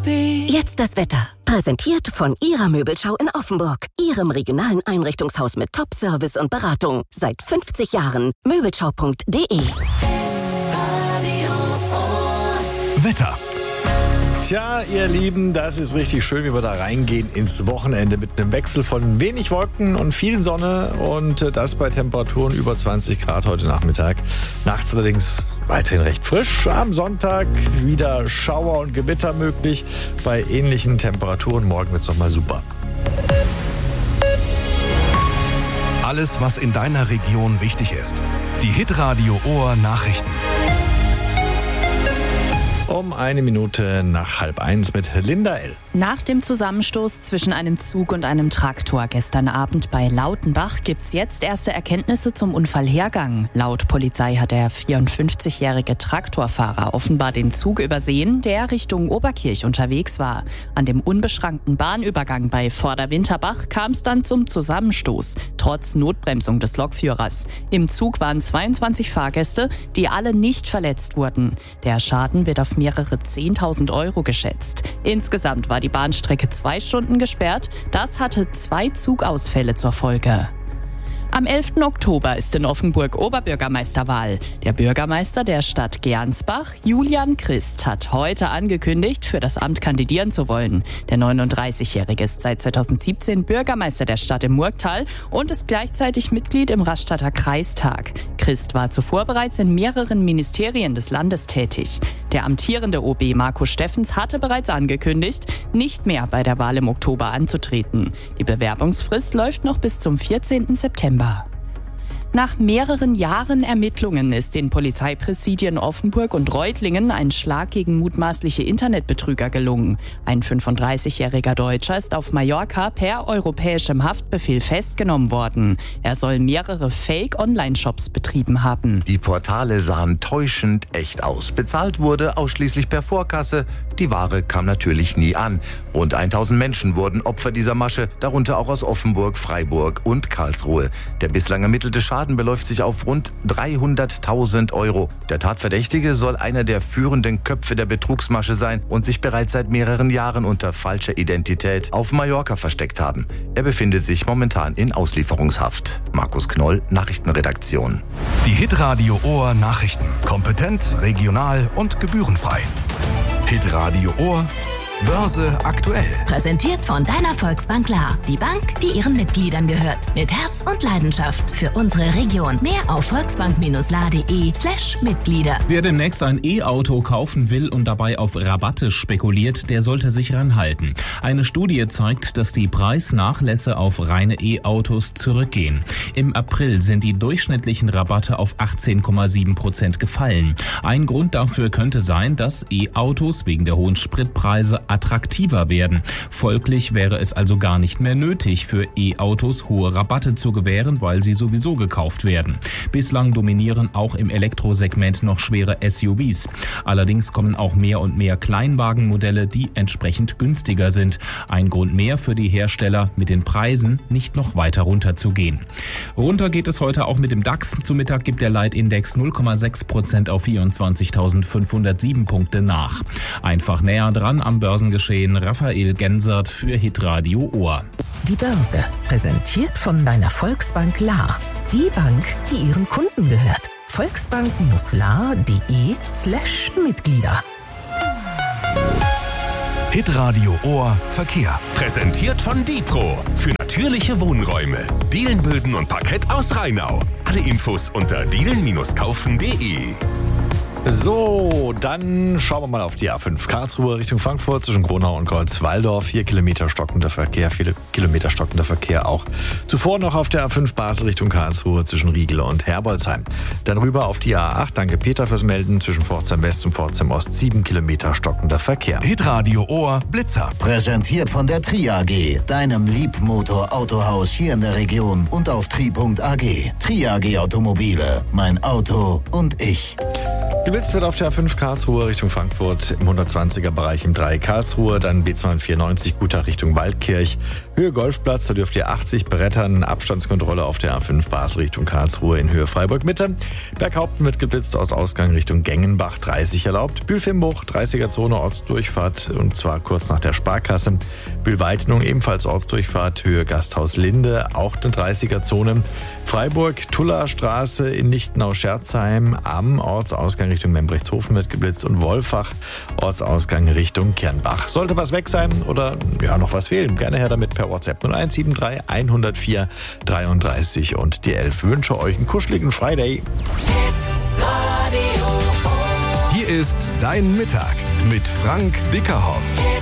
Jetzt das Wetter. Präsentiert von Ihrer Möbelschau in Offenburg. Ihrem regionalen Einrichtungshaus mit Top-Service und Beratung. Seit 50 Jahren. Möbelschau.de. Wetter. Tja, ihr Lieben, das ist richtig schön, wie wir da reingehen ins Wochenende mit einem Wechsel von wenig Wolken und viel Sonne und das bei Temperaturen über 20 Grad heute Nachmittag. Nachts allerdings weiterhin recht frisch. Am Sonntag wieder Schauer und Gewitter möglich. Bei ähnlichen Temperaturen morgen wird es nochmal super. Alles, was in deiner Region wichtig ist. Die Hitradio Ohr Nachrichten. Um 1 Minute nach 12:30 mit Linda L. Nach dem Zusammenstoß zwischen einem Zug und einem Traktor gestern Abend bei Lautenbach gibt's jetzt erste Erkenntnisse zum Unfallhergang. Laut Polizei hat der 54-jährige Traktorfahrer offenbar den Zug übersehen, der Richtung Oberkirch unterwegs war. An dem unbeschrankten Bahnübergang bei Vorderwinterbach kam es dann zum Zusammenstoß, trotz Notbremsung des Lokführers. Im Zug waren 22 Fahrgäste, die alle nicht verletzt wurden. Der Schaden wird auf mehrere 10.000 Euro geschätzt. Insgesamt war die Bahnstrecke 2 Stunden gesperrt. Das hatte 2 Zugausfälle zur Folge. Am 11. Oktober ist in Offenburg Oberbürgermeisterwahl. Der Bürgermeister der Stadt Gernsbach, Julian Christ, hat heute angekündigt, für das Amt kandidieren zu wollen. Der 39-Jährige ist seit 2017 Bürgermeister der Stadt im Murgtal und ist gleichzeitig Mitglied im Rastatter Kreistag. Christ war zuvor bereits in mehreren Ministerien des Landes tätig. Der amtierende OB Marco Steffens hatte bereits angekündigt, nicht mehr bei der Wahl im Oktober anzutreten. Die Bewerbungsfrist läuft noch bis zum 14. September. Nach mehreren Jahren Ermittlungen ist den Polizeipräsidien Offenburg und Reutlingen ein Schlag gegen mutmaßliche Internetbetrüger gelungen. Ein 35-jähriger Deutscher ist auf Mallorca per europäischem Haftbefehl festgenommen worden. Er soll mehrere Fake-Online-Shops betrieben haben. Die Portale sahen täuschend echt aus. Bezahlt wurde ausschließlich per Vorkasse. Die Ware kam natürlich nie an. Rund 1000 Menschen wurden Opfer dieser Masche, darunter auch aus Offenburg, Freiburg und Karlsruhe. Der bislang ermittelte Schaden beläuft sich auf rund 300.000 Euro. Der Tatverdächtige soll einer der führenden Köpfe der Betrugsmasche sein und sich bereits seit mehreren Jahren unter falscher Identität auf Mallorca versteckt haben. Er befindet sich momentan in Auslieferungshaft. Markus Knoll, Nachrichtenredaktion. Die Hitradio Ohr Nachrichten. Kompetent, regional und gebührenfrei. Hitradio Ohr Börse aktuell. Präsentiert von deiner Volksbank Klar. Die Bank, die ihren Mitgliedern gehört. Mit Herz und Leidenschaft für unsere Region. Mehr auf volksbank-la.de/Mitglieder. Wer demnächst ein E-Auto kaufen will und dabei auf Rabatte spekuliert, der sollte sich ranhalten. Eine Studie zeigt, dass die Preisnachlässe auf reine E-Autos zurückgehen. Im April sind die durchschnittlichen Rabatte auf 18,7% gefallen. Ein Grund dafür könnte sein, dass E-Autos wegen der hohen Spritpreise attraktiver werden. Folglich wäre es also gar nicht mehr nötig, für E-Autos hohe Rabatte zu gewähren, weil sie sowieso gekauft werden. Bislang dominieren auch im Elektrosegment noch schwere SUVs. Allerdings kommen auch mehr und mehr Kleinwagenmodelle, die entsprechend günstiger sind. Ein Grund mehr für die Hersteller, mit den Preisen nicht noch weiter runterzugehen. Runter geht es heute auch mit dem DAX. Zu Mittag gibt der Leitindex 0,6% auf 24.507 Punkte nach. Einfach näher dran am Börsengeschehen Raphael Gensert für Hitradio Ohr. Die Börse, präsentiert von deiner Volksbank La. Die Bank, die ihren Kunden gehört. Volksbank-la.de/Mitglieder. Hitradio Ohr Verkehr. Präsentiert von Dipro für natürliche Wohnräume. Dielenböden und Parkett aus Rheinau. Alle Infos unter dielen-kaufen.de. So, dann schauen wir mal auf die A5 Karlsruhe Richtung Frankfurt zwischen Gronau und Kreuzwaldorf. 4 Kilometer stockender Verkehr, 4 Kilometer stockender Verkehr auch. Zuvor noch auf der A5 Basel Richtung Karlsruhe zwischen Riegel und Herbolzheim. Dann rüber auf die A8, danke Peter fürs Melden, zwischen Pforzheim West und Pforzheim Ost 7 Kilometer stockender Verkehr. Hitradio Ohr Blitzer. Präsentiert von der Tri AG, deinem Liebmotor-Autohaus hier in der Region und auf tri.ag. Tri AG Automobile, mein Auto und ich. Geblitzt wird auf der A5 Karlsruhe Richtung Frankfurt im 120er-Bereich im 3 Karlsruhe, dann B294 Gutach Richtung Waldkirch, Höhe Golfplatz, da dürft ihr 80 brettern, Abstandskontrolle auf der A5 Basel Richtung Karlsruhe in Höhe Freiburg-Mitte. Berghaupten wird geblitzt aus Ausgang Richtung Gengenbach, 30 erlaubt. Bühl-Fimbruch, 30er-Zone, Ortsdurchfahrt und zwar kurz nach der Sparkasse. Bühl-Weidenung ebenfalls Ortsdurchfahrt, Höhe Gasthaus Linde, auch eine 30er-Zone. Freiburg, Tullerstraße in Lichtenau-Scherzheim am Ortsausgang Richtung Membrechtshofen wird geblitzt und Wolfach, Ortsausgang Richtung Kernbach. Sollte was weg sein oder noch was fehlen, gerne her damit per WhatsApp 0173 104 33 und die 11. Wünsche euch einen kuscheligen Friday. Hier ist Dein Mittag mit Frank Dickerhoff.